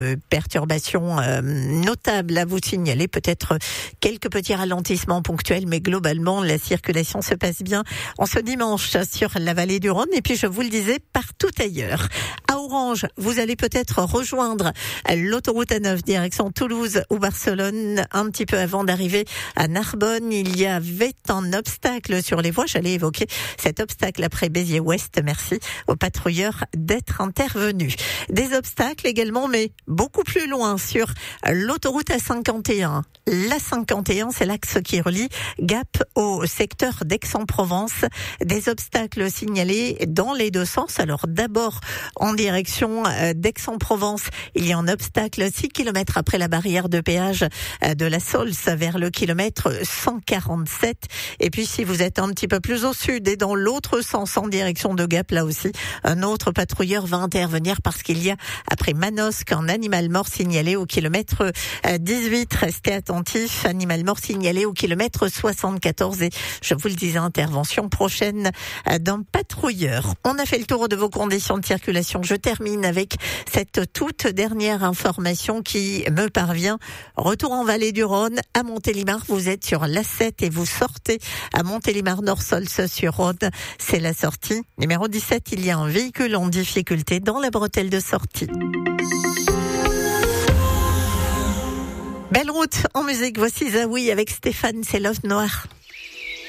Perturbations notables à vous signaler, peut-être quelques petits ralentissements ponctuels, mais globalement la circulation se passe bien en ce dimanche sur la vallée du Rhône et puis je vous le disais partout ailleurs. À Orange, vous allez peut-être rejoindre l'autoroute A9 direction Toulouse ou Barcelone un petit peu avant d'arriver à Narbonne. Il y avait un obstacle sur les voies, j'allais évoquer cet obstacle après Béziers-Ouest. Merci aux patrouilleurs d'être intervenus. Des obstacles également, mais beaucoup plus loin sur l'autoroute A51. L'A51, c'est l'axe qui relie Gap au secteur d'Aix-en-Provence. Des obstacles signalés dans les deux sens. Alors d'abord en direction d'Aix-en-Provence, il y a un obstacle 6 km après la barrière de péage de la Saulce vers le kilomètre 147. Et puis si vous êtes un petit peu plus au sud et dans l'autre sens en direction de Gap, là aussi, un autre patrouilleur va intervenir parce qu'il y a après Manosque un animal mort signalé au kilomètre 18. Restez attentifs, animal mort signalé au kilomètre 74 et je vous le disais, intervention prochaine d'un patrouilleur. On a fait le tour de vos conditions de circulation. Je termine avec cette toute dernière information qui me parvient. Retour en vallée du Rhône à Montélimar. Vous êtes sur l'A7 et vous sortez à Montélimar-Nord-Solce-sur-Rhône. C'est la sortie numéro 17. Il y a un véhicule en difficulté dans la bretelle de sortie. Belle route en musique, voici Zawi avec Stéphane, c'est Love Noir.